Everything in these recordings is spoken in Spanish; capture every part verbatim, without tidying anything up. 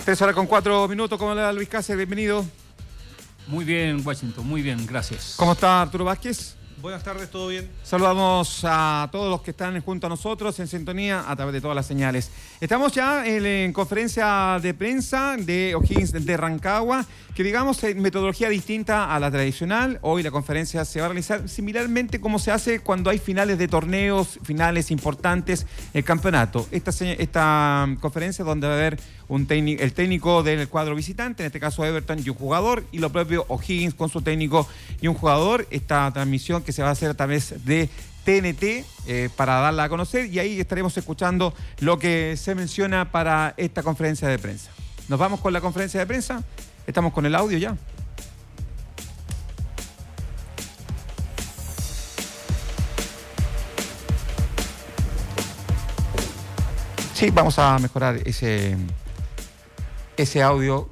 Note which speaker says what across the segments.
Speaker 1: Tres horas con cuatro minutos. ¿Cómo le va Luis Cáceres? Bienvenido.
Speaker 2: Muy bien, Washington, muy bien, gracias.
Speaker 1: ¿Cómo está Arturo Vázquez?
Speaker 3: Buenas tardes, ¿todo bien?
Speaker 1: Saludamos a todos los que están junto a nosotros en sintonía a través de todas las señales. Estamos ya en, en conferencia de prensa de O'Higgins de Rancagua, que digamos es metodología distinta a la tradicional. Hoy la conferencia se va a realizar similarmente como se hace cuando hay finales de torneos, finales importantes, el campeonato. Esta, esta conferencia donde va a haber un técnico, el técnico del cuadro visitante, en este caso Everton, y un jugador, y lo propio O'Higgins con su técnico y un jugador. Esta transmisión que se va a hacer a través de T N T eh, para darla a conocer, y ahí estaremos escuchando lo que se menciona para esta conferencia de prensa. Nos vamos con la conferencia de prensa. Estamos con el audio ya. Sí, vamos a mejorar ese, ese audio.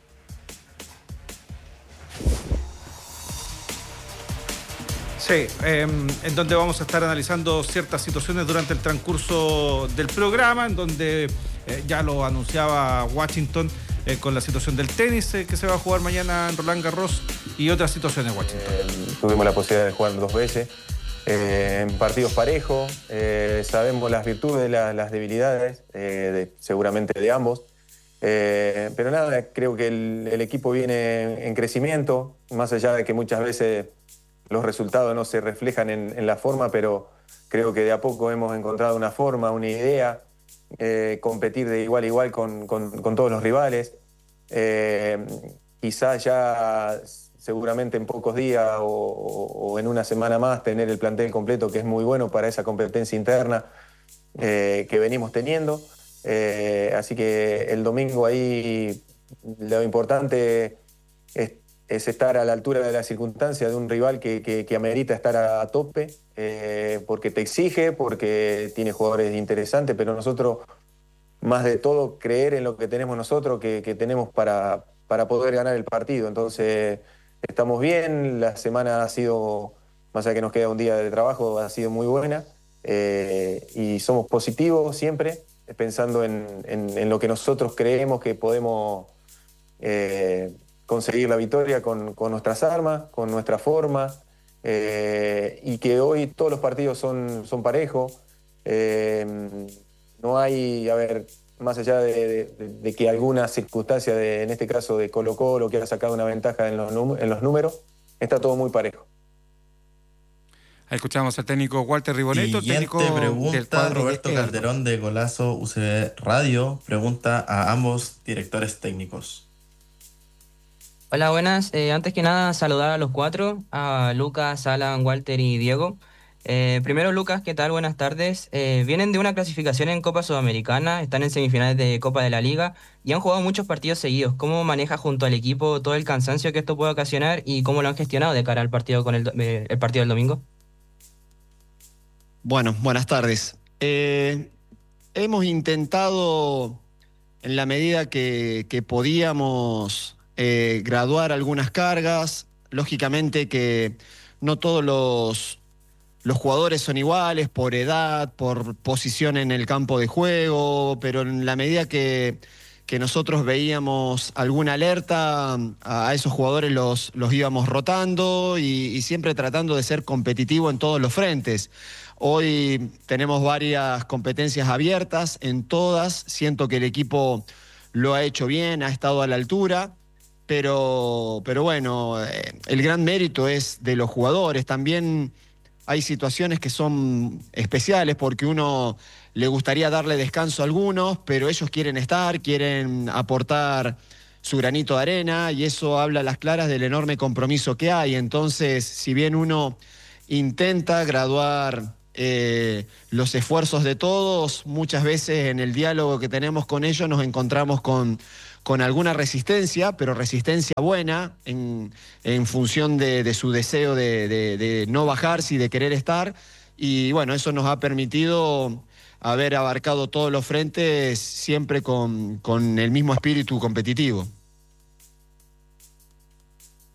Speaker 3: Sí, eh, en donde vamos a estar analizando ciertas situaciones durante el transcurso del programa, en donde eh, ya lo anunciaba Washington eh, con la situación del tenis eh, que se va a jugar mañana en Roland Garros y otras situaciones, Washington.
Speaker 4: Eh, tuvimos la posibilidad de jugar dos veces eh, en partidos parejos, eh, sabemos las virtudes, la, las debilidades, eh, de, seguramente de ambos, eh, pero nada, creo que el, el equipo viene en crecimiento, más allá de que muchas veces los resultados no se reflejan en, en la forma, pero creo que de a poco hemos encontrado una forma, una idea, eh, competir de igual a igual con, con, con todos los rivales. Eh, quizás ya seguramente en pocos días o, o, o en una semana más tener el plantel completo, que es muy bueno para esa competencia interna eh, que venimos teniendo. Eh, así que el domingo ahí lo importante es es estar a la altura de la circunstancia de un rival que, que, que amerita estar a, a tope, eh, porque te exige, porque tiene jugadores interesantes, pero nosotros, más de todo, creer en lo que tenemos nosotros, que, que tenemos para, para poder ganar el partido. Entonces, estamos bien, la semana ha sido, más allá que nos queda un día de trabajo, ha sido muy buena, eh, y somos positivos siempre, pensando en, en, en lo que nosotros creemos que podemos Eh, conseguir la victoria con, con nuestras armas, con nuestra forma, eh, y que hoy todos los partidos son, son parejos. Eh, no hay, a ver, más allá de, de, de que alguna circunstancia, de, en este caso de Colo Colo, que ha sacado una ventaja en los, en los números, está todo muy parejo.
Speaker 1: Ahí escuchamos al técnico Walter Riboneto.
Speaker 5: Siguiente
Speaker 1: técnico
Speaker 5: pregunta, Roberto
Speaker 1: de
Speaker 5: Calderón de Golazo U C B Radio, pregunta a ambos directores técnicos.
Speaker 6: Hola, buenas. Eh, antes que nada, saludar a los cuatro, a Lucas, Alan, Walter y Diego. Eh, primero, Lucas, ¿qué tal? Buenas tardes. Eh, vienen de una clasificación en Copa Sudamericana, están en semifinales de Copa de la Liga y han jugado muchos partidos seguidos. ¿Cómo maneja junto al equipo todo el cansancio que esto puede ocasionar y cómo lo han gestionado de cara al partido, con el, eh, el partido del domingo?
Speaker 7: Bueno, buenas tardes. Eh, hemos intentado, en la medida que, que podíamos, Eh, graduar algunas cargas. Lógicamente que no todos los, los jugadores son iguales por edad, por posición en el campo de juego, pero en la medida que, que nosotros veíamos alguna alerta, a esos jugadores los, los íbamos rotando y, y siempre tratando de ser competitivo en todos los frentes. Hoy tenemos varias competencias abiertas, en todas siento que el equipo lo ha hecho bien, ha estado a la altura. Pero, pero bueno, eh, el gran mérito es de los jugadores. También hay situaciones que son especiales porque uno le gustaría darle descanso a algunos, pero ellos quieren estar, quieren aportar su granito de arena y eso habla a las claras del enorme compromiso que hay. Entonces, si bien uno intenta graduar eh, los esfuerzos de todos, muchas veces en el diálogo que tenemos con ellos nos encontramos con... con alguna resistencia, pero resistencia buena en, en función de, de su deseo de, de, de no bajarse y de querer estar. Y bueno, eso nos ha permitido haber abarcado todos los frentes siempre con, con el mismo espíritu competitivo.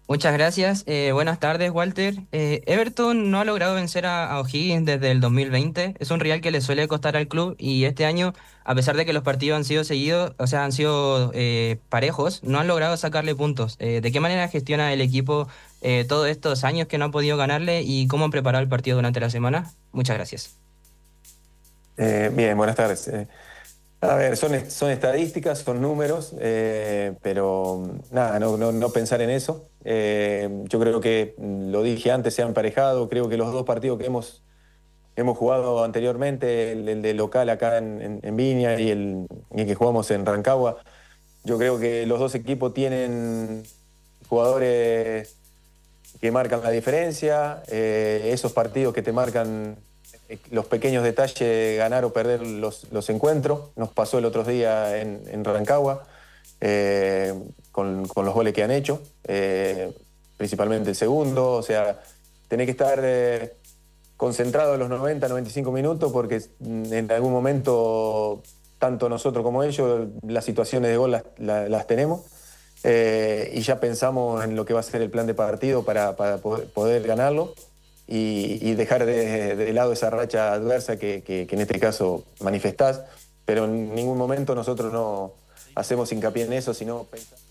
Speaker 6: Muchas gracias. Eh, buenas tardes, Walter. Eh, Everton no ha logrado vencer a, a O'Higgins desde el dos mil veinte. Es un rival que le suele costar al club y este año, a pesar de que los partidos han sido seguidos, o sea, han sido eh, parejos, no han logrado sacarle puntos. Eh, ¿de qué manera gestiona el equipo eh, todos estos años que no ha podido ganarle y cómo han preparado el partido durante la semana? Muchas gracias.
Speaker 4: Eh, bien, buenas tardes. Eh, a ver, son, est- son estadísticas, son números, eh, pero nada, no, no, no pensar en eso. Eh, yo creo que, mm, lo dije antes, se han emparejado. Creo que los dos partidos que hemos, hemos jugado anteriormente, el, el de local acá en, en- en Viña y el, y el que jugamos en Rancagua, yo creo que los dos equipos tienen jugadores que marcan la diferencia. Eh, esos partidos que te marcan eh, los pequeños detalles, ganar o perder los, los encuentros. Nos pasó el otro día en, en Rancagua, eh, con, con los goles que han hecho, eh, principalmente el segundo. O sea, tenés que estar eh, concentrado en los noventa, noventa y cinco minutos, porque mm, en algún momento, tanto nosotros como ellos, las situaciones de gol las, las- las tenemos. Eh, y ya pensamos en lo que va a ser el plan de partido para, para poder, poder ganarlo y, y dejar de, de lado esa racha adversa que, que- que en este caso manifestás, pero en ningún momento nosotros no hacemos hincapié en eso, sino pensamos.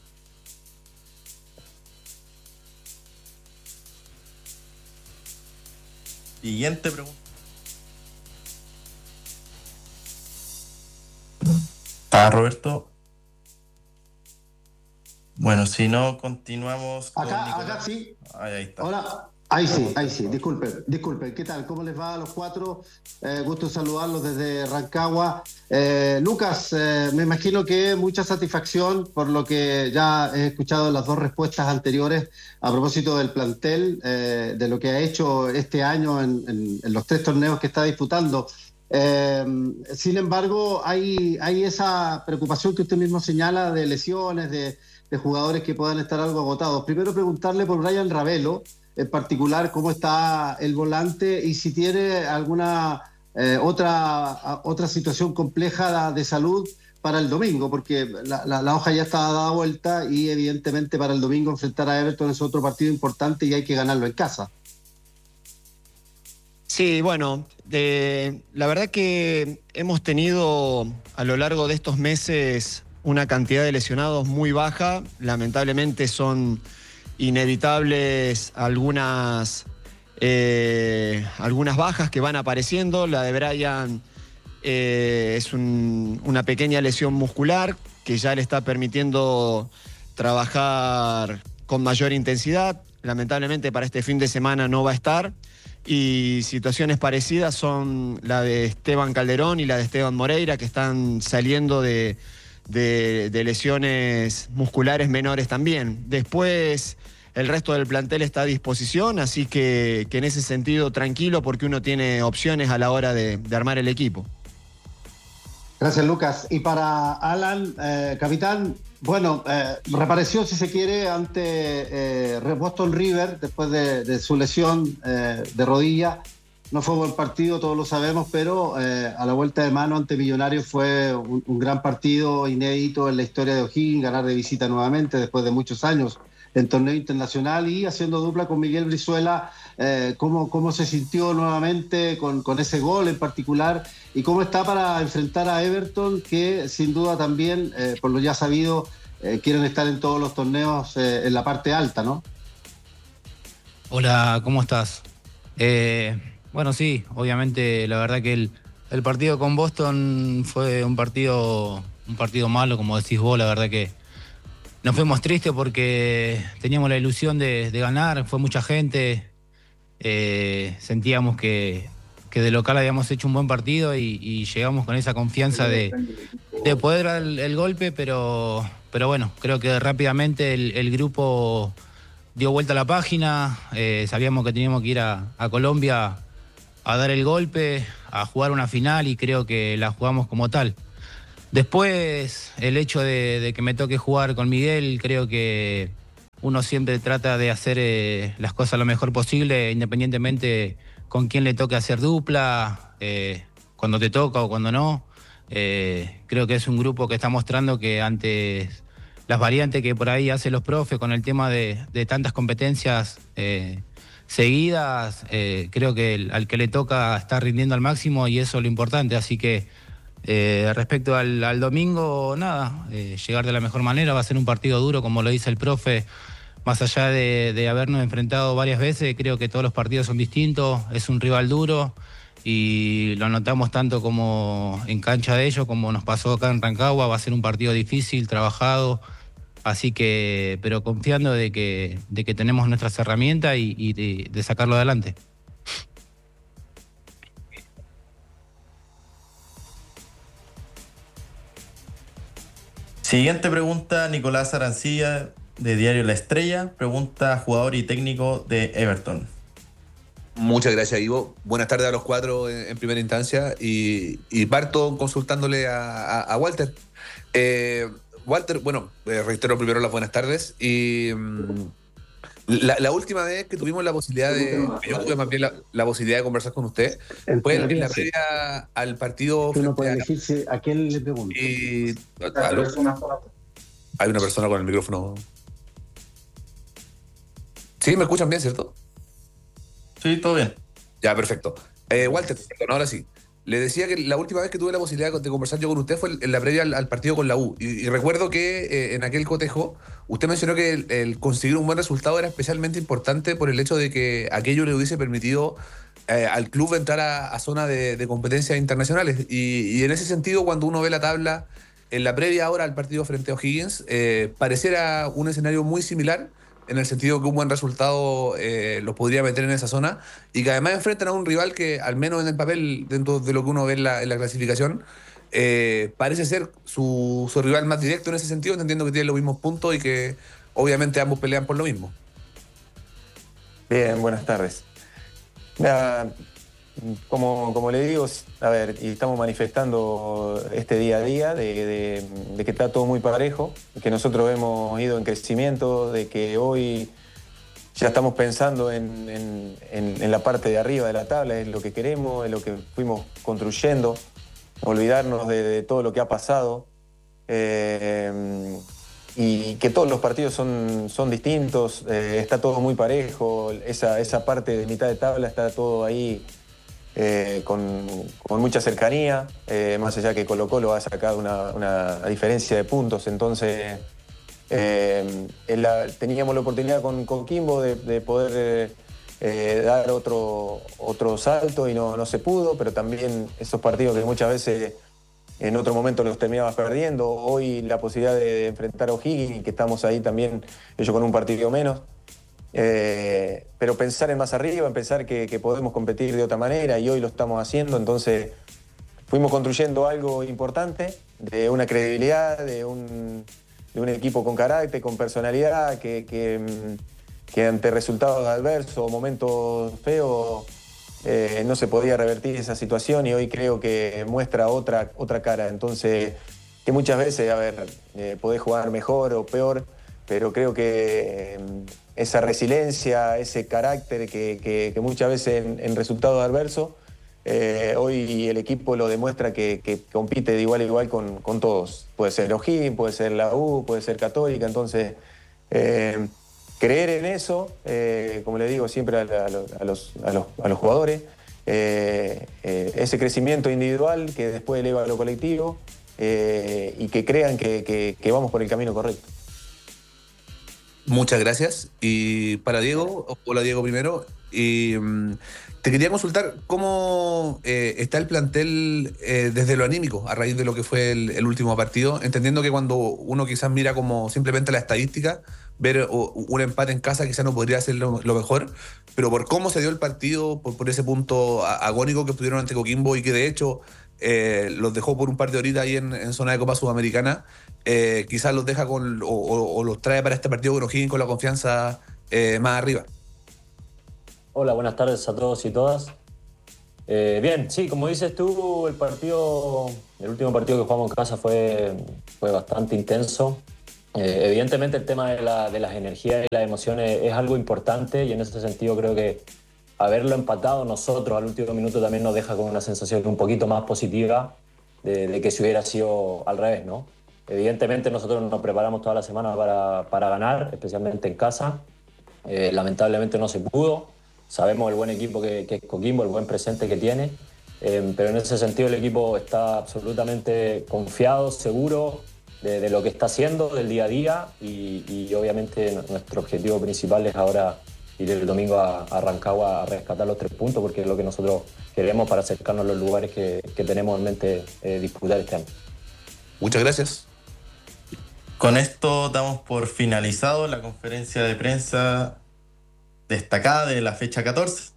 Speaker 5: Siguiente pregunta. Ah, Roberto. Bueno, si no, continuamos con
Speaker 8: Acá,
Speaker 5: Nicolás.
Speaker 8: acá sí.
Speaker 5: Ahí, ahí está.
Speaker 8: Hola. Ahí sí, ahí sí. Disculpen, disculpen. ¿Qué tal? ¿Cómo les va a los cuatro? Eh, gusto saludarlos desde Rancagua. Eh, Lucas, eh, me imagino que mucha satisfacción por lo que ya he escuchado en las dos respuestas anteriores a propósito del plantel, eh, de lo que ha hecho este año en, en- en los tres torneos que está disputando. Eh, sin embargo, hay, hay esa preocupación que usted mismo señala de lesiones, de, de jugadores que puedan estar algo agotados. Primero preguntarle por Brian Ravelo, en particular, cómo está el volante y si tiene alguna eh, otra, a- otra situación compleja de salud para el domingo, porque la, la- la hoja ya está dada vuelta y evidentemente para el domingo enfrentar a Everton es otro partido importante y hay que ganarlo en casa.
Speaker 7: Sí, bueno, eh, la verdad que hemos tenido a lo largo de estos meses una cantidad de lesionados muy baja. Lamentablemente son inevitables algunas, eh, algunas bajas que van apareciendo. La de Brian eh, es un- una pequeña lesión muscular que ya le está permitiendo trabajar con mayor intensidad. Lamentablemente para este fin de semana no va a estar. Y situaciones parecidas son la de Esteban Calderón y la de Esteban Moreira, que están saliendo de, de- de lesiones musculares menores también. Después, el resto del plantel está a disposición, así que, que en ese sentido tranquilo, porque uno tiene opciones a la hora de, de armar el equipo.
Speaker 8: Gracias, Lucas. Y para Alan, eh, capitán, bueno, eh, reapareció, si se quiere, ante eh, Boston River después de, de su lesión eh, de rodilla. No fue buen partido, todos lo sabemos, pero eh, a la vuelta de mano ante Millonarios fue un, un gran partido inédito en la historia de O'Higgins, ganar de visita nuevamente después de muchos años en torneo internacional y haciendo dupla con Miguel Brizuela. Eh, ¿cómo, ¿Cómo se sintió nuevamente con, con ese gol en particular? ¿Y cómo está para enfrentar a Everton, que sin duda también, eh, por lo ya sabido, eh, quieren estar en todos los torneos eh, en la parte alta, ¿no?
Speaker 2: Hola, ¿cómo estás? Eh, bueno, sí, obviamente la verdad que el, el partido con Boston fue un partido, un partido malo, como decís vos, la verdad que nos fuimos tristes porque teníamos la ilusión de, de ganar, fue mucha gente, eh, sentíamos que, que de local habíamos hecho un buen partido y, y llegamos con esa confianza de, de poder dar el, el golpe, pero, pero bueno, creo que rápidamente el, el grupo dio vuelta a la página, eh, sabíamos que teníamos que ir a, a Colombia a dar el golpe, a jugar una final y creo que la jugamos como tal. Después, el hecho de, de que me toque jugar con Miguel, creo que uno siempre trata de hacer eh, las cosas lo mejor posible, independientemente con quién le toque hacer dupla, eh, cuando te toca o cuando no. Eh, creo que es un grupo que está mostrando que ante las variantes que por ahí hacen los profes con el tema de, de tantas competencias eh, seguidas, eh, creo que el, al que le toca está rindiendo al máximo y eso es lo importante. Así que eh, respecto al, al domingo, nada, eh, llegar de la mejor manera. Va a ser un partido duro, como lo dice el profe. Más allá de, de habernos enfrentado varias veces, creo que todos los partidos son distintos. Es un rival duro y lo notamos tanto como en cancha de ellos, como nos pasó acá en Rancagua. Va a ser un partido difícil, trabajado. Así que, pero confiando de que, de que tenemos nuestras herramientas y, y de, de sacarlo adelante.
Speaker 5: Siguiente pregunta, Nicolás Arancilla, de Diario La Estrella. Pregunta jugador y técnico de Everton.
Speaker 9: Muchas gracias, Ivo. Buenas tardes a los cuatro en, en primera instancia. Y, y parto consultándole a, a, a Walter. Eh, Walter, bueno, eh, reitero primero las buenas tardes. Y mmm, la, la última vez que tuvimos la posibilidad de... Yo tuve más bien la, la posibilidad de conversar con usted. Fue en, en la previa al partido...
Speaker 8: Uno puede elegirse a quién le pregunta.
Speaker 9: Y, ¿aló? Hay una persona con el micrófono. Sí, me escuchan bien, ¿cierto?
Speaker 5: Sí, todo bien.
Speaker 9: Ya, perfecto. Eh, Walter, perdón, ahora sí. Le decía que la última vez que tuve la posibilidad de conversar yo con usted fue en la previa al, al partido con la U. Y, y recuerdo que eh, en aquel cotejo usted mencionó que el, el conseguir un buen resultado era especialmente importante por el hecho de que aquello le hubiese permitido eh, al club entrar a, a zona de, de competencias internacionales. Y, y en ese sentido, cuando uno ve la tabla en la previa ahora al partido frente a O'Higgins, eh, pareciera un escenario muy similar, en el sentido que un buen resultado eh, los podría meter en esa zona y que además enfrentan a un rival que, al menos en el papel, dentro de lo que uno ve en la, en la clasificación, eh, parece ser su, su rival más directo en ese sentido, entendiendo que tienen los mismos puntos y que obviamente ambos pelean por lo mismo.
Speaker 4: Bien, buenas tardes. Mira, como, como le digo, a ver, y estamos manifestando este día a día de, de, de que está todo muy parejo, que nosotros hemos ido en crecimiento, de que hoy ya estamos pensando en, en, en, en la parte de arriba de la tabla, es lo que queremos, es lo que fuimos construyendo, olvidarnos de, de todo lo que ha pasado, eh, y que todos los partidos son, son distintos, eh, está todo muy parejo, esa, esa parte de mitad de tabla está todo ahí. Eh, con, con mucha cercanía, eh, más allá que Colo Colo ha sacado una, una diferencia de puntos, entonces eh, en la, teníamos la oportunidad con Coquimbo de, de poder eh, dar otro, otro salto y no, no se pudo, pero también esos partidos que muchas veces en otro momento los terminabas perdiendo, hoy la posibilidad de enfrentar a O'Higgins, que estamos ahí también, ellos con un partido menos. Eh, pero pensar en más arriba, pensar que, que podemos competir de otra manera y hoy lo estamos haciendo, entonces fuimos construyendo algo importante, de una credibilidad, de un, de un equipo con carácter, con personalidad, que, que, que ante resultados adversos o momentos feos eh, no se podía revertir esa situación y hoy creo que muestra otra, otra cara, entonces que muchas veces, a ver, eh, podés jugar mejor o peor, pero creo que eh, esa resiliencia, ese carácter que, que, que muchas veces en, en resultados adversos, eh, hoy el equipo lo demuestra que, que compite de igual a igual con, con todos. Puede ser O'Higgins, puede ser la U, puede ser Católica, entonces eh, creer en eso, eh, como le digo siempre a, a, los, a, los, a, los, a los jugadores, eh, eh, ese crecimiento individual que después eleva a lo colectivo eh, y que crean que, que, que vamos por el camino correcto.
Speaker 9: Muchas gracias. Y para Diego, hola Diego primero, y, um, te quería consultar cómo eh, está el plantel eh, desde lo anímico a raíz de lo que fue el, el último partido, entendiendo que cuando uno quizás mira como simplemente la estadística, ver o, un empate en casa quizás no podría ser lo, lo mejor, pero por cómo se dio el partido, por, por ese punto agónico que tuvieron ante Coquimbo y que de hecho eh, los dejó por un par de horitas ahí en, en zona de Copa Sudamericana, eh, quizás los deja con o, o, o los trae para este partido con O'Higgins con la confianza eh, más arriba.
Speaker 10: Hola, buenas tardes a todos y todas. Eh, bien, sí, como dices tú, el partido, el último partido que jugamos en casa fue, fue bastante intenso. Eh, evidentemente el tema de, la, de las energías y las emociones es algo importante y en ese sentido creo que haberlo empatado nosotros al último minuto también nos deja con una sensación un poquito más positiva de, de que si hubiera sido al revés, ¿no? Evidentemente nosotros nos preparamos toda la semana para, para ganar, especialmente en casa. Eh, lamentablemente no se pudo. Sabemos el buen equipo que, que es Coquimbo, el buen presente que tiene. Eh, pero en ese sentido el equipo está absolutamente confiado, seguro de, de lo que está haciendo, del día a día. Y, y obviamente nuestro objetivo principal es ahora ir el domingo a, a Rancagua a rescatar los tres puntos, porque es lo que nosotros queremos para acercarnos a los lugares que, que tenemos en mente eh, disputar este año.
Speaker 9: Muchas gracias.
Speaker 5: Con esto damos por finalizado la conferencia de prensa destacada de la fecha catorce.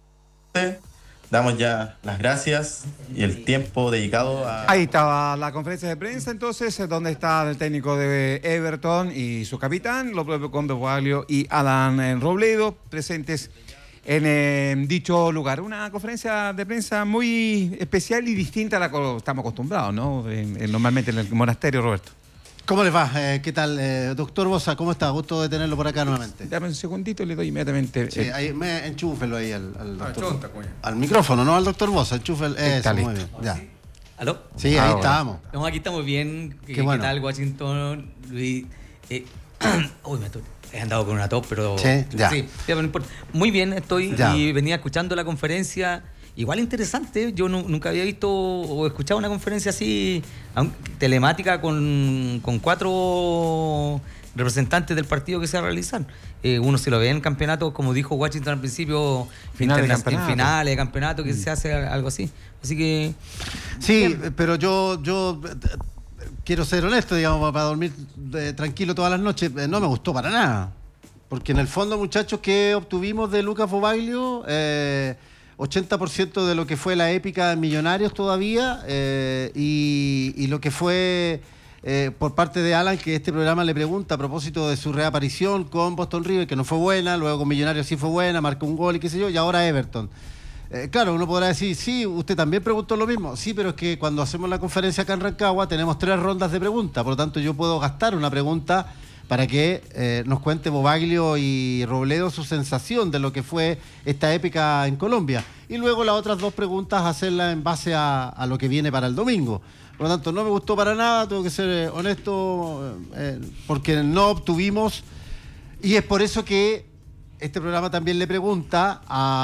Speaker 5: Damos ya las gracias y el tiempo dedicado a...
Speaker 1: Ahí estaba la conferencia de prensa, entonces, donde está el técnico de Everton y su capitán, lo propio con Bovaglio y Alan Robledo, presentes en eh, dicho lugar. Una conferencia de prensa muy especial y distinta a la que estamos acostumbrados, ¿no? En, en, normalmente en el monasterio, Roberto.
Speaker 11: ¿Cómo les va? Eh, ¿Qué tal? Eh, doctor Bosa, ¿cómo está? Gusto de tenerlo por acá nuevamente.
Speaker 1: Dame un segundito y le doy inmediatamente.
Speaker 11: Sí, ahí, me, enchúfelo ahí al, al doctor.
Speaker 3: Ah, chonta,
Speaker 11: al micrófono, no al doctor Bosa, enchúfelo. Eso, muy bien. Ya.
Speaker 12: ¿Aló?
Speaker 11: Sí,
Speaker 12: ah,
Speaker 11: ahí
Speaker 12: bueno.
Speaker 11: estamos.
Speaker 12: No, aquí estamos bien.
Speaker 11: Qué
Speaker 12: ¿Qué,
Speaker 11: bueno.
Speaker 12: ¿Qué tal, Washington? Luis? Eh, uy, me estoy... He andado con una tos, pero...
Speaker 11: Sí, ya.
Speaker 12: Sí, pero no importa. Muy bien, estoy
Speaker 11: Ya.
Speaker 12: y venía escuchando la conferencia. Igual interesante, yo no, nunca había visto o escuchado una conferencia así, aun- telemática con, con cuatro representantes del partido que se va a realizar. Eh, uno se lo ve en campeonatos, como dijo Washington al principio,
Speaker 1: Finales de
Speaker 12: interna-
Speaker 1: campeonato.
Speaker 12: en finales de campeonato, que se hace algo así. Así que...
Speaker 11: Sí, pero yo, yo eh, quiero ser honesto, digamos, para dormir eh, tranquilo todas las noches. Eh, no me gustó para nada. Porque en el fondo, muchachos, que obtuvimos de Lucas Bovaglio, eh, ochenta por ciento de lo que fue la épica de Millonarios todavía, eh, y, y lo que fue eh, por parte de Alan, que este programa le pregunta a propósito de su reaparición con Boston River, que no fue buena, luego con Millonarios sí fue buena, marcó un gol y qué sé yo, y ahora Everton. Eh, claro, uno podrá decir, sí, usted también preguntó lo mismo. Sí, pero es que cuando hacemos la conferencia acá en Rancagua tenemos tres rondas de preguntas, por lo tanto yo puedo gastar una pregunta para que eh, nos cuente Bovaglio y Robledo su sensación de lo que fue esta épica en Colombia. Y luego las otras dos preguntas hacerlas en base a, a lo que viene para el domingo. Por lo tanto, no me gustó para nada, tengo que ser eh, honesto, eh, porque no obtuvimos, y es por eso que este programa también le pregunta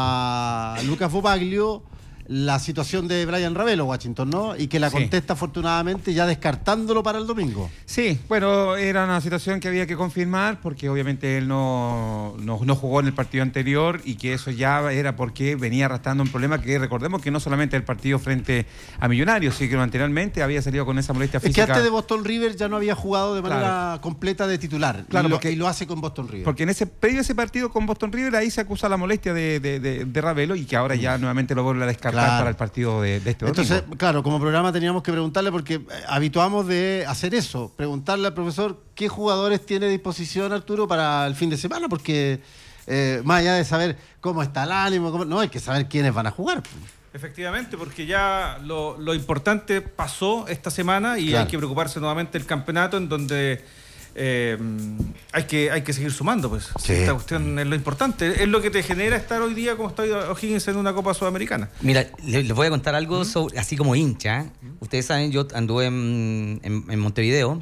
Speaker 11: a Lucas Bovaglio la situación de Brian Ravelo, Washington, ¿no? Y que la
Speaker 1: Sí.
Speaker 11: contesta afortunadamente ya descartándolo para el domingo.
Speaker 1: Sí, bueno, era una situación que había que confirmar porque obviamente él no, no, no jugó en el partido anterior y que eso ya era porque venía arrastrando un problema que recordemos que no solamente el partido frente a Millonarios, sino que anteriormente había salido con esa molestia
Speaker 11: Es
Speaker 1: física.
Speaker 11: que antes de Boston River ya no había jugado de manera
Speaker 1: Claro.
Speaker 11: completa de titular.
Speaker 1: Claro,
Speaker 11: y, lo,
Speaker 1: porque-
Speaker 11: y lo hace con Boston River.
Speaker 1: Porque en ese previo a ese partido con Boston River ahí se acusa la molestia de, de, de, de Ravelo y que ahora ya nuevamente lo vuelve a descartar
Speaker 11: Claro.
Speaker 1: para el partido de, de este domingo.
Speaker 11: Entonces, claro, como programa teníamos que preguntarle, porque eh, habituamos de hacer eso, preguntarle al profesor qué jugadores tiene a disposición Arturo para el fin de semana, porque eh, más allá de saber cómo está el ánimo, cómo- no, hay que saber quiénes van a jugar.
Speaker 3: Efectivamente, porque ya lo, lo importante pasó esta semana y
Speaker 11: Claro.
Speaker 3: hay que preocuparse nuevamente del campeonato, en donde eh, hay, que, hay que seguir sumando, pues.
Speaker 11: Sí.
Speaker 3: Esta cuestión es lo importante, es lo que te genera estar hoy día como está O'Higgins en una Copa Sudamericana.
Speaker 12: Mira, le- les voy a contar algo sobre, así como hincha. Ustedes saben, yo anduve en, en- en Montevideo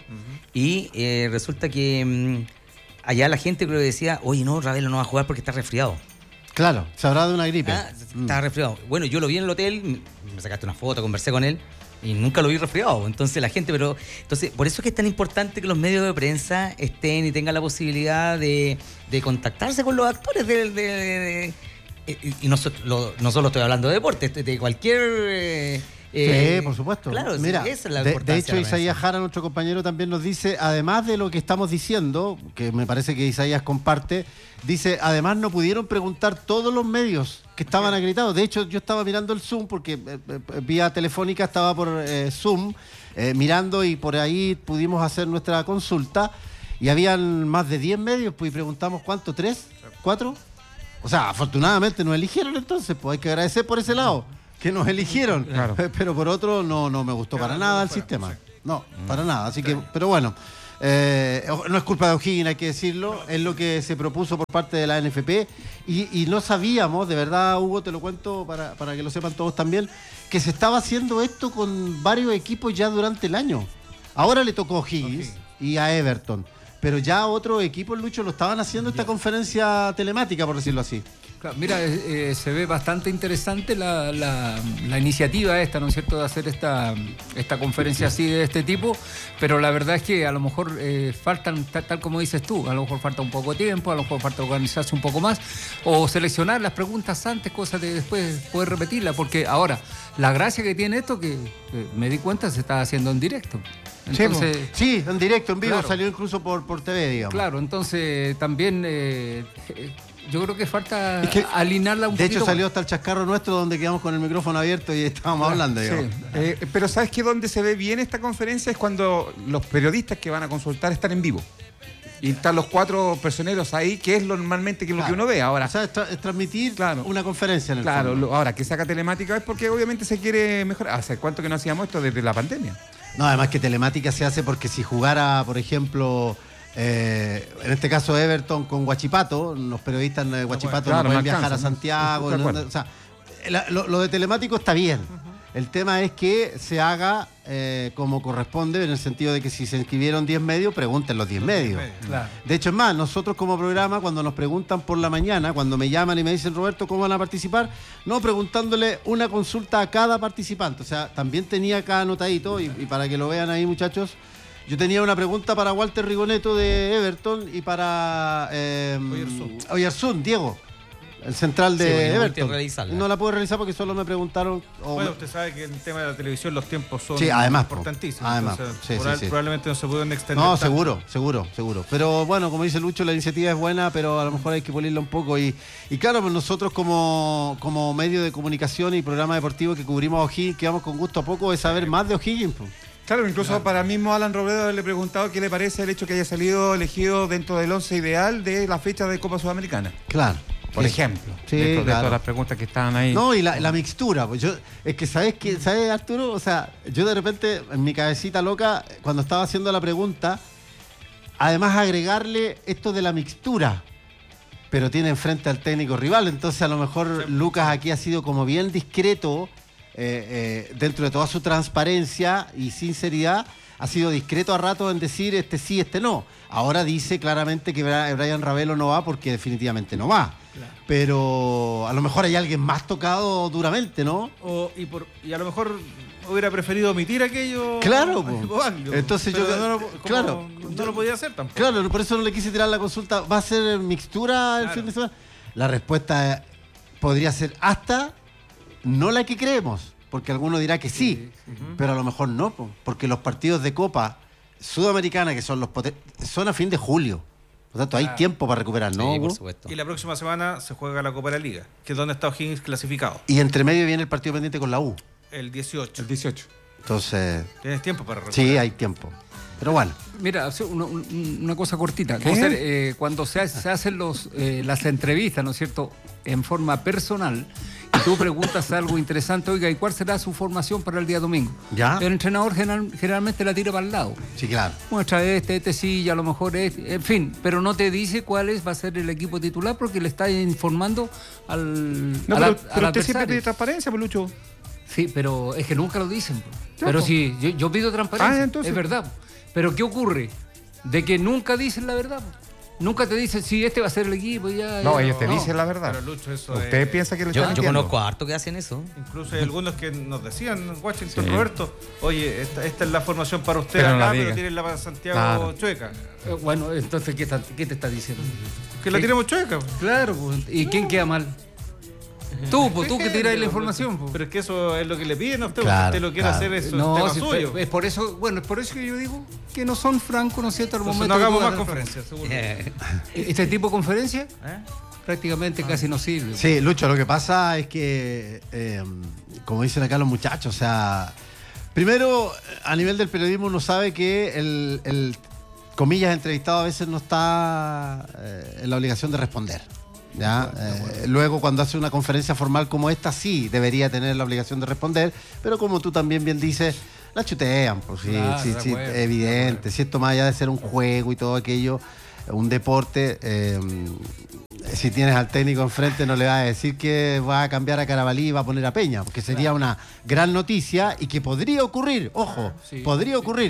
Speaker 12: y eh, resulta que mm, allá la gente creo que decía, oye, no, Ravelo no va a jugar porque está resfriado.
Speaker 11: Claro, se habrá de una gripe.
Speaker 12: Ah,
Speaker 11: Mm.
Speaker 12: Estaba resfriado. Bueno, yo lo vi en el hotel, me- me sacaste una foto, conversé con él y nunca lo vi resfriado. Entonces la gente, pero entonces por eso es que es tan importante que los medios de prensa estén y tengan la posibilidad de, de contactarse con los actores de, de- de- de- y, y no, so- lo- no solo estoy hablando de deporte, de, de cualquier eh, eh,
Speaker 11: Sí, por supuesto.
Speaker 12: Claro, sí,
Speaker 11: Mira,
Speaker 12: esa es la
Speaker 11: de,
Speaker 12: importancia
Speaker 11: de hecho,
Speaker 12: de la prensa.
Speaker 11: Isaías Jara, nuestro compañero, también nos dice, además de lo que estamos diciendo, que me parece que Isaías comparte, dice, además no pudieron preguntar todos los medios que estaban acreditados. De hecho, yo estaba mirando el Zoom, porque eh, eh, vía telefónica estaba por eh, Zoom, eh, mirando, y por ahí pudimos hacer nuestra consulta, y habían más de diez medios, pues, y preguntamos, ¿cuánto? ¿Tres? ¿Cuatro? O sea, afortunadamente nos eligieron entonces, pues hay que agradecer por ese lado, que nos eligieron.
Speaker 1: Claro.
Speaker 11: Pero por otro, no, no me gustó para nada el sistema. No, para nada. Así que, pero bueno, eh, no es culpa de O'Higgins, hay que decirlo. Es lo que se propuso por parte de la N F P. Y, y no sabíamos, de verdad, Hugo, te lo cuento para, para que lo sepan todos también, que se estaba haciendo esto con varios equipos ya durante el año. Ahora le tocó a O'Higgins y a Everton. Pero ya otros equipos, Lucho, lo estaban haciendo esta conferencia telemática, por decirlo así.
Speaker 13: Claro, mira, eh, se ve bastante interesante la, la, la iniciativa esta, ¿no es cierto?, de hacer esta, esta conferencia así de este tipo, pero la verdad es que a lo mejor eh, faltan, tal, tal como dices tú, a lo mejor falta un poco de tiempo, a lo mejor falta organizarse un poco más, o seleccionar las preguntas antes, cosas de después poder repetirlas, porque ahora, la gracia que tiene esto, que eh, me di cuenta, se está haciendo en directo. Entonces,
Speaker 11: sí, en directo, en vivo,
Speaker 13: claro,
Speaker 11: salió incluso por, por T V, digamos.
Speaker 13: Claro, entonces también eh, yo creo que falta es que, alinearla un
Speaker 11: de
Speaker 13: poquito.
Speaker 11: De hecho salió
Speaker 13: más.
Speaker 11: hasta el chascarro nuestro donde quedamos con el micrófono abierto y estábamos claro, hablando.
Speaker 1: Sí. Eh, pero ¿sabes qué? Donde se ve bien esta conferencia es cuando los periodistas que van a consultar están en vivo. Y están los cuatro personeros ahí, que es lo, normalmente que es
Speaker 11: claro.
Speaker 1: lo que uno ve. Ahora,
Speaker 11: o sea, es, tra es transmitir
Speaker 1: claro,
Speaker 11: una conferencia en el
Speaker 1: Claro,
Speaker 11: fondo.
Speaker 1: Lo, ahora que saca telemática es porque obviamente se quiere mejorar. ¿Hace cuánto que no hacíamos esto? Desde la pandemia.
Speaker 11: No, además que telemática se hace porque si jugara, por ejemplo, eh, en este caso Everton con Huachipato, los periodistas de Huachipato no, claro, no pueden no viajar a Santiago. No, no, o sea, la, lo, lo de telemático está bien. Uh-huh. El tema es que se haga eh, como corresponde, en el sentido de que si se inscribieron diez medios, pregunten los diez medios.
Speaker 13: Claro.
Speaker 11: De hecho, es más, nosotros como programa, cuando nos preguntan por la mañana, cuando me llaman y me dicen, Roberto, ¿cómo van a participar? No, preguntándole una consulta a cada participante. O sea, también tenía acá anotadito, y, y para que lo vean ahí, muchachos, yo tenía una pregunta para Walter Rigoneto de Everton y para eh, Oyarzún. Oyarzún, Diego. El central de
Speaker 12: sí, bueno,
Speaker 11: Everton. No la puedo realizar porque solo me preguntaron.
Speaker 3: Oh, bueno, usted sabe que en el tema de la televisión los tiempos son
Speaker 11: sí, además,
Speaker 3: importantísimos.
Speaker 11: Además,
Speaker 3: entonces,
Speaker 11: sí,
Speaker 3: por
Speaker 11: sí, sí.
Speaker 3: probablemente no se pueden extender.
Speaker 11: No,
Speaker 3: tanto.
Speaker 11: seguro, seguro, seguro. Pero bueno, como dice Lucho, la iniciativa es buena, pero a lo mejor hay que pulirla un poco. Y, y claro, pues nosotros como, como medio de comunicación y programa deportivo que cubrimos a O'Higgins, que vamos con gusto a poco de saber más de O'Higgins. Pues.
Speaker 1: Claro, incluso claro. para el mismo Alan Robledo haberle preguntado qué le parece el hecho que haya salido elegido dentro del once ideal de la fecha de Copa Sudamericana.
Speaker 11: Claro.
Speaker 1: Por es, ejemplo,
Speaker 11: sí,
Speaker 1: de, to, de
Speaker 11: claro.
Speaker 1: todas las preguntas que estaban ahí.
Speaker 11: No, y la, la mixtura, pues yo, es que sabes que, ¿sabes, Arturo? O sea, yo de repente, en mi cabecita loca, cuando estaba haciendo la pregunta, además agregarle esto de la mixtura, pero tiene enfrente al técnico rival, entonces a lo mejor sí. Lucas aquí ha sido como bien discreto, eh, eh, dentro de toda su transparencia y sinceridad, ha sido discreto a rato en decir este sí, este no. Ahora dice claramente que Brian Ravelo no va porque definitivamente no va. Claro. Pero a lo mejor hay alguien más tocado duramente, ¿no?
Speaker 3: O, y, por, y a lo mejor hubiera preferido omitir aquello.
Speaker 11: Claro, pues. Entonces yo
Speaker 3: no lo,
Speaker 11: claro,
Speaker 3: no yo, lo podía hacer tampoco.
Speaker 11: Claro, por eso no le quise tirar la consulta. ¿Va a ser mixtura el claro. fin de semana? La respuesta podría ser hasta no la que creemos. Porque alguno dirá que sí, sí uh-huh. pero a lo mejor no, porque los partidos de Copa Sudamericana, que son los poten- son a fin de julio. Por tanto, hay ah. tiempo para recuperar, ¿no?
Speaker 3: Sí, por supuesto. Y la próxima semana se juega la Copa de la Liga, que es donde está O'Higgins clasificado.
Speaker 11: Y entre medio viene el partido pendiente con la U.
Speaker 3: El dieciocho.
Speaker 1: El dieciocho.
Speaker 11: Entonces...
Speaker 3: ¿Tienes tiempo para recuperar?
Speaker 11: Sí, hay tiempo. Pero bueno.
Speaker 13: Mira, una, una cosa cortita. José, eh, cuando se, se hacen los, eh, las entrevistas, ¿no es cierto?, en forma personal, y tú preguntas algo interesante, oiga, ¿y cuál será su formación para el día domingo?
Speaker 11: ¿Ya?
Speaker 13: El entrenador general, generalmente la tira para el lado.
Speaker 11: Sí, claro.
Speaker 13: Muestra este, este sí, y a lo mejor este, en fin, pero no te dice cuál es, va a ser el equipo titular porque le está informando al
Speaker 1: No,
Speaker 13: al,
Speaker 1: pero,
Speaker 13: al
Speaker 1: pero usted siempre pide transparencia, Lucho.
Speaker 13: Sí, pero es que nunca lo dicen. Ya, pero sí, yo, yo pido transparencia, ah, entonces... es verdad. Pero ¿qué ocurre? De que nunca dicen la verdad. Nunca te dicen, sí, este va a ser el equipo. Ya,
Speaker 1: no,
Speaker 13: ya,
Speaker 1: ellos te
Speaker 13: no.
Speaker 1: dicen la verdad.
Speaker 3: Pero Lucho, eso
Speaker 1: Usted
Speaker 3: es...
Speaker 1: piensa que le
Speaker 12: yo,
Speaker 1: están
Speaker 12: yo
Speaker 1: mintiendo.
Speaker 12: conozco a harto que hacen eso.
Speaker 3: Incluso hay algunos que nos decían, Washington,
Speaker 1: sí.
Speaker 3: Roberto, oye, esta, esta es la formación para usted
Speaker 1: pero
Speaker 3: acá, pero tienen la para Santiago claro. chueca.
Speaker 13: Eh, bueno, entonces, ¿qué, está, ¿qué te está diciendo?
Speaker 3: Que la tiremos chueca.
Speaker 13: Claro, pues. ¿Y no. quién queda mal? Tú, pues, tú que tiras la información. Pues.
Speaker 3: Pero es que eso es lo que le piden a usted,
Speaker 11: claro,
Speaker 3: usted lo quiere
Speaker 11: claro.
Speaker 3: hacer, eso
Speaker 13: no,
Speaker 3: es tema
Speaker 13: si,
Speaker 3: suyo.
Speaker 13: Es por eso, bueno, es por eso que yo digo que no son francos, ¿no es cierto? Al
Speaker 3: Entonces
Speaker 13: momento
Speaker 3: no hagamos más conferencias, seguro.
Speaker 13: Yeah. ¿Este tipo de conferencia? ¿Eh? Prácticamente ah. casi no sirve.
Speaker 11: Sí, Lucho, lo que pasa es que, eh, como dicen acá los muchachos, o sea, primero, a nivel del periodismo uno sabe que el, el comillas, entrevistado a veces no está eh, en la obligación de responder. ¿Ya? Eh, luego cuando hace una conferencia formal como esta sí debería tener la obligación de responder, pero como tú también bien dices, la chutean, pues sí,
Speaker 13: claro,
Speaker 11: sí, sí
Speaker 13: acuerdo,
Speaker 11: evidente, si esto más allá de ser un juego y todo aquello, un deporte, eh, si tienes al técnico enfrente no le vas a decir que va a cambiar a Carabalí y va a poner a Peña, porque sería una gran noticia y que podría ocurrir, ojo, sí, podría ocurrir.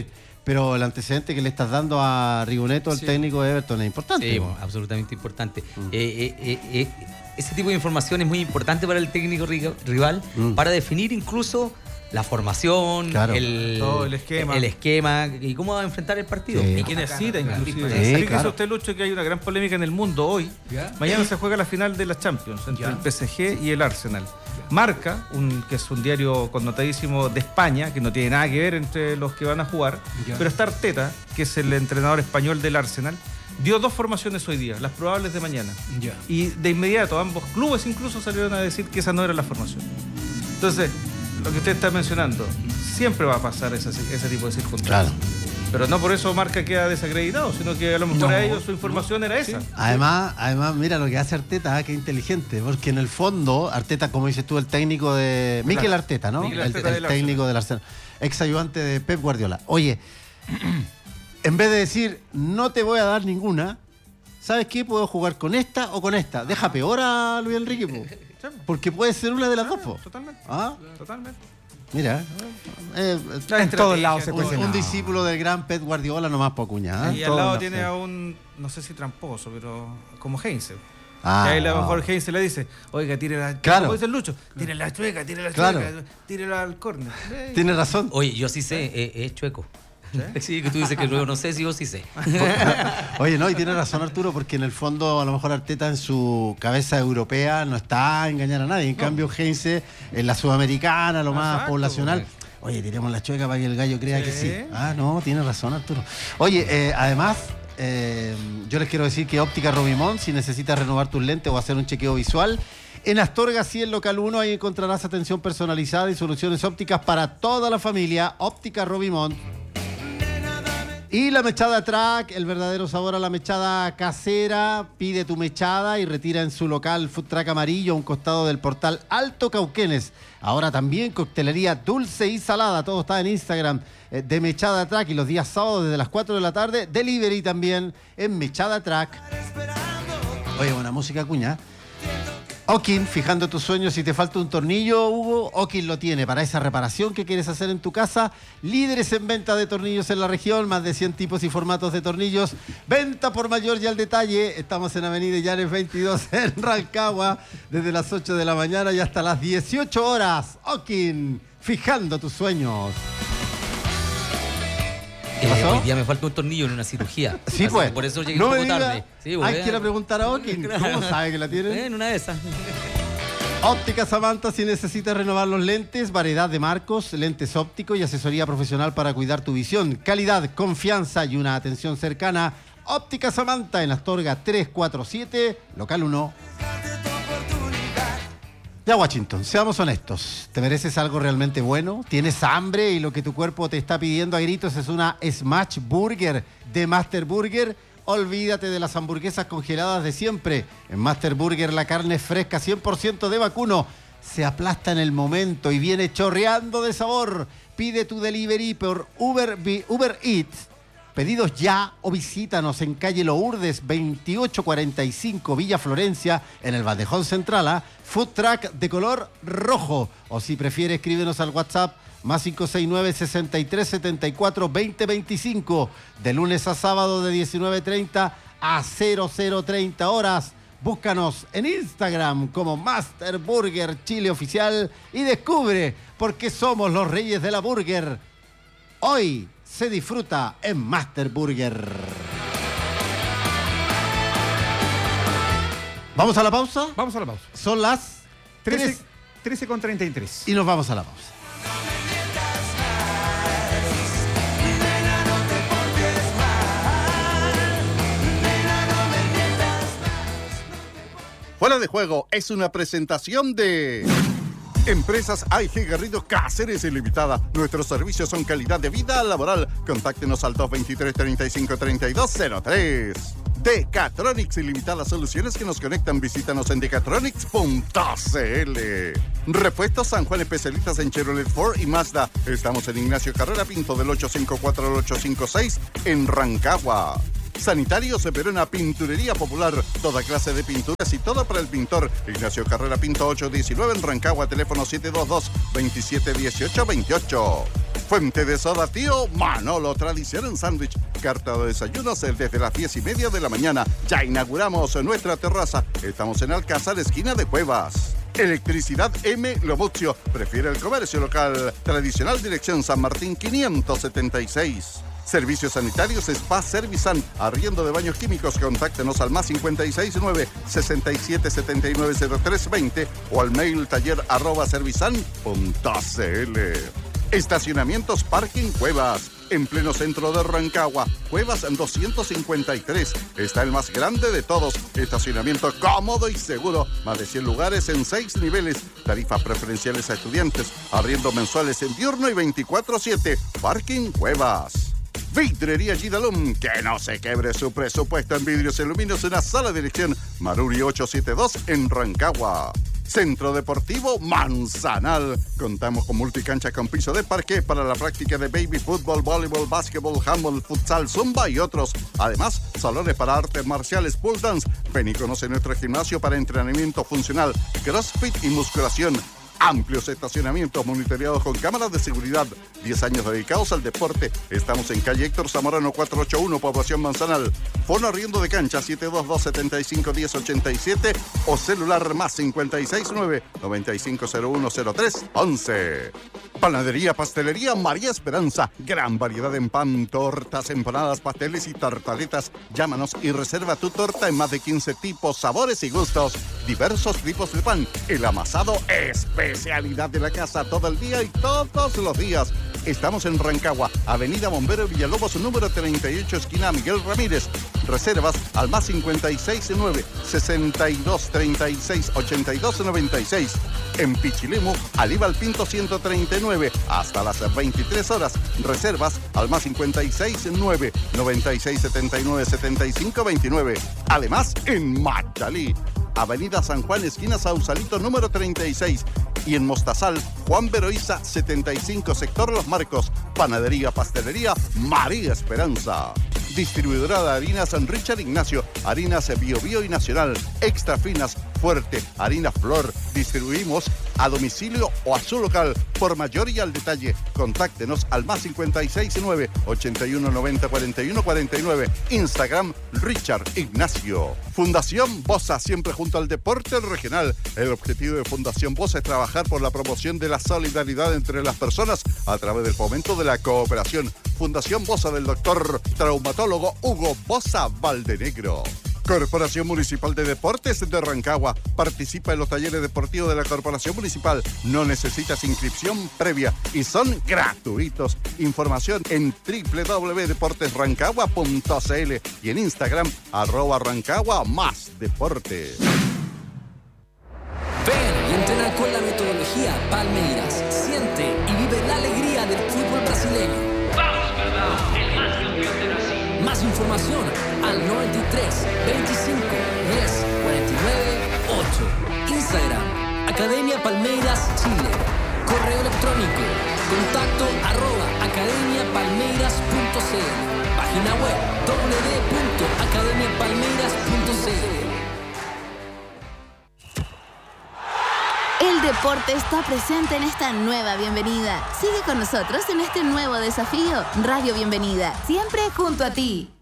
Speaker 11: pero el antecedente que le estás dando a Rigoneto, el
Speaker 12: Sí.
Speaker 11: técnico de Everton, es importante.
Speaker 12: Sí,
Speaker 11: po.
Speaker 12: bueno, absolutamente importante.
Speaker 11: Mm.
Speaker 12: Eh, eh, eh, eh, ese tipo de información es muy importante para el técnico ri- rival,
Speaker 11: Mm.
Speaker 12: para definir incluso la formación,
Speaker 11: Claro.
Speaker 12: el,
Speaker 3: Todo el esquema.
Speaker 12: el esquema y cómo va a enfrentar el partido.
Speaker 11: Sí.
Speaker 3: Y que necesita, inclusive.
Speaker 11: Sí,
Speaker 3: Fíjese
Speaker 11: claro.
Speaker 3: usted, Lucho, que hay una gran polémica en el mundo hoy.
Speaker 13: ¿Ya?
Speaker 3: Mañana se juega la final de la Champions entre
Speaker 13: Ya.
Speaker 3: el P S G y el Arsenal. Marca, un, que es un diario connotadísimo de España, que no tiene nada que ver entre los que van a jugar,
Speaker 13: Ya.
Speaker 3: pero está Arteta, que es el entrenador español del Arsenal, dio dos formaciones hoy día, las probables de mañana.
Speaker 13: Ya.
Speaker 3: Y de inmediato ambos clubes incluso salieron a decir que esa no era la formación. Entonces, lo que usted está mencionando, siempre va a pasar ese, ese tipo de circunstancias.
Speaker 11: Claro.
Speaker 3: Pero no por eso Marca queda desacreditado, sino que a lo mejor
Speaker 13: No,
Speaker 3: a ellos su información era esa.
Speaker 11: Además, además, mira lo que hace Arteta, ah, qué inteligente, porque en el fondo, Arteta, como dices tú, el técnico de... Mikel Arteta, ¿no?
Speaker 3: Mikel
Speaker 11: el
Speaker 3: Arteta
Speaker 11: el
Speaker 3: del
Speaker 11: técnico del Arsenal, ex ayudante de Pep Guardiola. Oye, en vez de decir, no te voy a dar ninguna, ¿sabes qué? Puedo jugar con esta o con esta. Deja peor a Luis Enrique, po. Porque puede ser una de las dos, po.
Speaker 3: Totalmente.
Speaker 11: Ah,
Speaker 3: Totalmente.
Speaker 11: mira. eh,
Speaker 3: La
Speaker 1: En todos lados se
Speaker 3: estrategia,
Speaker 11: un,
Speaker 1: cuece
Speaker 11: un
Speaker 1: nada.
Speaker 11: discípulo del gran Pep Guardiola, nomás por cuñar.
Speaker 3: Y al lado tiene a un, no sé si tramposo, pero como Heinze.
Speaker 11: Ah,
Speaker 3: que ahí a lo
Speaker 11: no.
Speaker 3: mejor Heinze le dice, oiga, tire la...
Speaker 11: Claro.
Speaker 3: Como dice el Lucho, tire la chueca, tire la
Speaker 11: Claro.
Speaker 3: chueca, tírela al córner. Eh,
Speaker 11: Tiene razón.
Speaker 12: Oye, yo sí sé, eh, es chueco. ¿Sí? Que tú dices que luego no sé si yo sí sé.
Speaker 11: Oye, no, y tiene razón Arturo, porque en el fondo a lo mejor Arteta en su cabeza europea no está a engañar a nadie. En cambio, Heinze en la sudamericana, lo más
Speaker 3: Exacto,
Speaker 11: poblacional. Oye, tiremos la chueca para que el gallo crea que sí. Ah, no, tiene razón Arturo. Oye, eh, además, eh, yo les quiero decir que Óptica Robimont, si necesitas renovar tus lentes o hacer un chequeo visual, en Astorga, sí, en Local uno, ahí encontrarás atención personalizada y soluciones ópticas para toda la familia. Óptica Robimont. Y la mechada Track, el verdadero sabor a la mechada casera. Pide tu mechada y retira en su local Food Track Amarillo a un costado del portal Alto Cauquenes. Ahora también coctelería dulce y salada. Todo está en Instagram eh, de Mechada Track. Y los días sábados desde las cuatro de la tarde, delivery también en Mechada Track. Oye, buena música, cuña. Okin, fijando tus sueños, si te falta un tornillo, Hugo, Okin lo tiene para esa reparación que quieres hacer en tu casa. Líderes en venta de tornillos en la región, más de cien tipos y formatos de tornillos. Venta por mayor y al detalle. Estamos en Avenida Llanes veintidós en Rancagua, desde las ocho de la mañana y hasta las dieciocho horas. Okin, fijando tus sueños. ¿Qué
Speaker 12: Eh,
Speaker 11: pasó?
Speaker 12: hoy día me falta un tornillo en una cirugía.
Speaker 11: Sí,
Speaker 12: Así
Speaker 11: pues.
Speaker 12: que por eso llegué
Speaker 11: No
Speaker 12: un
Speaker 11: me
Speaker 12: poco
Speaker 11: diga.
Speaker 12: tarde. Sí, pues,
Speaker 11: Hay
Speaker 12: eh.
Speaker 11: que ir a preguntar a Okin. ¿Cómo sabe que la tiene?
Speaker 12: Eh, en una de esas.
Speaker 11: Óptica Samantha, si necesitas renovar los lentes, variedad de marcos, lentes ópticos y asesoría profesional para cuidar tu visión. Calidad, confianza y una atención cercana. Óptica Samantha en Astorga trescientos cuarenta y siete, local uno. Ya, Washington, seamos honestos. ¿Te mereces algo realmente bueno? ¿Tienes hambre y lo que tu cuerpo te está pidiendo a gritos es una Smash Burger de Master Burger? Olvídate de las hamburguesas congeladas de siempre. En Master Burger la carne es fresca, cien por ciento de vacuno. Se aplasta en el momento y viene chorreando de sabor. Pide tu delivery por Uber, Uber Eats. Pedidos ya o visítanos en calle Lourdes veintiocho cuarenta y cinco Villa Florencia, en el Bandejón Central, ¿ah? Food Truck de color rojo. O si prefiere, escríbenos al WhatsApp más cinco seis nueve, sesenta y tres setenta y cuatro, veinte veinticinco. De lunes a sábado de diecinueve treinta a cero cero treinta horas. Búscanos en Instagram como Master Burger Chile Oficial y descubre por qué somos los reyes de la burger. Hoy se disfruta en Master Burger. ¿Vamos a la pausa?
Speaker 1: Vamos a la pausa.
Speaker 11: Son las
Speaker 1: trece, trece con treinta y tres.
Speaker 11: Y nos vamos a la pausa.
Speaker 14: Fuera de Juego es una presentación de Empresas A I G Garrido Cáceres Ilimitada. Nuestros servicios son calidad de vida laboral. Contáctenos al dos veintitrés, treinta y cinco, treinta y dos cero tres. Decatronics Ilimitada, soluciones que nos conectan. Visítanos en decatronics punto c l. Repuestos San Juan, especialistas en Chevrolet, Ford y Mazda. Estamos en Ignacio Carrera Pinto del ocho cinco cuatro al ocho cinco seis en Rancagua. Sanitarios de Perona, Pinturería Popular, toda clase de pinturas y todo para el pintor. Ignacio Carrera Pinto ocho diecinueve en Rancagua, teléfono siete dos dos, veintisiete dieciocho veintiocho. Fuente de Soda Tío Manolo, tradición en sándwich. Carta de desayunos desde las diez y media de la mañana. Ya inauguramos nuestra terraza. Estamos en Alcázar, esquina de Cuevas. Electricidad M. Lomucio. Prefiere el comercio local. Tradicional, dirección San Martín quinientos setenta y seis. Servicios sanitarios Spa Servisan. Arriendo de baños químicos. Contáctenos al más cincuenta y seis nueve, sesenta y siete, setenta y nueve, cero tres veinte o al mail taller arroba servisan punto cl. Estacionamientos Parking Cuevas. En pleno centro de Rancagua, Cuevas doscientos cincuenta y tres. Está el más grande de todos. Estacionamiento cómodo y seguro. Más de cien lugares en seis niveles. Tarifas preferenciales a estudiantes. Arriendo mensuales en diurno y veinticuatro siete. Parking Cuevas. Vidrería Gidalum, que no se quebre su presupuesto en vidrios y aluminios en la sala de dirección Maruri ochocientos setenta y dos en Rancagua. Centro Deportivo Manzanal. Contamos con multicancha con piso de parque para la práctica de baby fútbol, voleibol, básquetbol, handball, futsal, zumba y otros. Además, salones para artes marciales, pole dance. Ven y conoce nuestro gimnasio para entrenamiento funcional, crossfit y musculación. Amplios estacionamientos monitoreados con cámaras de seguridad. diez años dedicados al deporte. Estamos en calle Héctor Zamorano cuatrocientos ochenta y uno, Población Manzanal. Fono arriendo de cancha siete dos dos, siete cinco uno cero, ocho siete o celular más cincuenta y seis nueve, noventa y cinco cero uno cero tres once. Panadería Pastelería María Esperanza. Gran variedad en pan, tortas, empanadas, pasteles y tartaletas. Llámanos y reserva tu torta en más de quince tipos, sabores y gustos. Diversos tipos de pan. El amasado especialidad de la casa todo el día y todos los días. Estamos en Rancagua, Avenida Bombero Villalobos, número treinta y ocho, esquina Miguel Ramírez. Reservas al más cincuenta y seis nueve, sesenta y dos, treinta y seis, ochenta y dos, noventa y seis. En Pichilemu, Aníbal Pinto ciento treinta y nueve, hasta las veintitrés horas. Reservas al más cincuenta y seis nueve, noventa y seis, setenta y nueve, setenta y cinco, veintinueve. Además, en Machalí, Avenida San Juan, esquina Sausalito, número treinta y seis. Y en Mostazal, Juan Beroiza, setenta y cinco, sector Los Marcos. Panadería, pastelería, María Esperanza. Distribuidora de harinas San Richard Ignacio, harinas Bio Bio y Nacional, extra finas, fuerte, harina flor. Distribuimos a domicilio o a su local. Por mayor y al detalle, contáctenos al más cincuenta y seis nueve, ochenta y uno, noventa, cuarenta y uno, cuarenta y nueve. Instagram, Richard Ignacio. Fundación Bosa, siempre junto al deporte regional. El objetivo de Fundación Bosa es trabajar por la promoción de la solidaridad entre las personas a través del fomento de la cooperación. Fundación Bosa del doctor traumatólogo Hugo Bosa Valdenegro. Corporación Municipal de Deportes de Rancagua. Participa en los talleres deportivos de la Corporación Municipal. No necesitas inscripción previa y son gratuitos. Información en doble u doble u doble u punto deportes rancagua punto c l y en Instagram arroba Rancagua más deporte.
Speaker 15: Ven y entrena con la metodología Palmeiras. Siente y vive la alegría del fútbol brasileño. ¡Vamos, verdad! El más campeón de Brasil. Más información al noventa y tres, veinticinco, diez, cuarenta y nueve, ocho. Instagram, Academia Palmeiras Chile. Correo electrónico, contacto arroba academia palmeiras punto c l. Página web, doble u doble u doble u punto academia palmeiras punto c l.
Speaker 16: El deporte está presente en esta nueva bienvenida. Sigue con nosotros en este nuevo desafío. Radio Bienvenida, siempre junto a ti.